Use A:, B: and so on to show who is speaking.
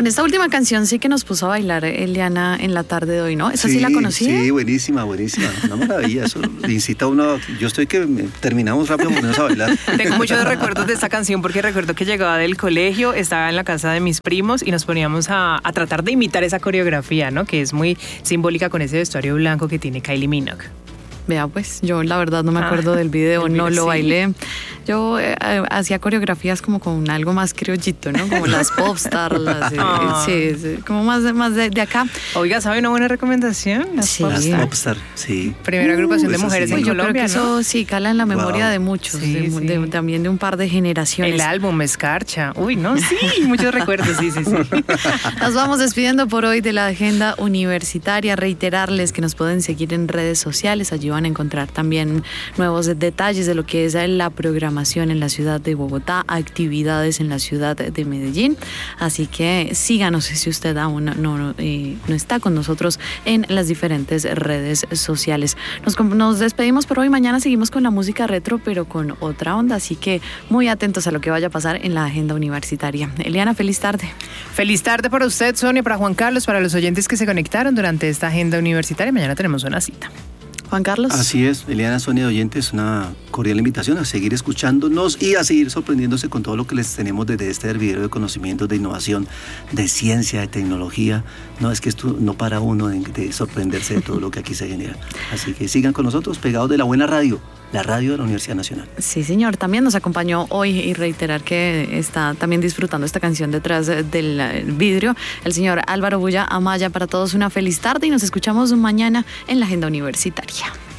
A: Con esta última canción sí que nos puso a bailar Eliana en la tarde de hoy, ¿no? ¿Esa sí la conocía?
B: Sí, buenísima. Una maravilla. Eso incita a uno. Yo estoy que terminamos rápido poniéndonos a bailar.
C: Tengo muchos recuerdos de esta canción porque recuerdo que llegaba del colegio, estaba en la casa de mis primos y nos poníamos a tratar de imitar esa coreografía, ¿no? Que es muy simbólica con ese vestuario blanco que tiene Kylie Minogue.
A: Vea, pues yo la verdad no me acuerdo del video, no lo bailé. Yo hacía coreografías como con algo más criollito, ¿no? Como las popstars, sí, como más de acá.
C: Oiga, ¿sabe una buena recomendación?
B: Las popstars, sí.
C: Primera agrupación de mujeres en
A: yo
C: Colombia,
A: creo que
C: ¿no?
A: eso sí cala en la memoria de muchos, también de un par de generaciones.
C: El álbum Escarcha. Uy, no, sí, muchos recuerdos, sí.
A: Nos vamos despidiendo por hoy de la agenda universitaria. Reiterarles que nos pueden seguir en redes sociales. Allí van a encontrar también nuevos detalles de lo que es la programación en la ciudad de Bogotá, actividades en la ciudad de Medellín. Así que síganos si usted aún no está con nosotros en las diferentes redes sociales. Nos despedimos por hoy. Mañana seguimos con la música retro, pero con otra onda. Así que muy atentos a lo que vaya a pasar en la agenda universitaria. Eliana, feliz tarde.
C: Feliz tarde para usted, Sonia, para Juan Carlos, para los oyentes que se conectaron durante esta agenda universitaria. Mañana tenemos una cita.
A: Juan Carlos.
B: Así es, Eliana, Sonia, oyentes, una cordial invitación a seguir escuchándonos y a seguir sorprendiéndose con todo lo que les tenemos desde este hervidero de conocimientos, de innovación, de ciencia, de tecnología. No, es que esto no para uno de sorprenderse de todo lo que aquí se genera. Así que sigan con nosotros, pegados de la buena radio, la radio de la Universidad Nacional.
A: Sí, señor, también nos acompañó hoy y reiterar que está también disfrutando esta canción detrás del vidrio, el señor Álvaro Bulla Amaya. Para todos una feliz tarde y nos escuchamos mañana en la agenda universitaria.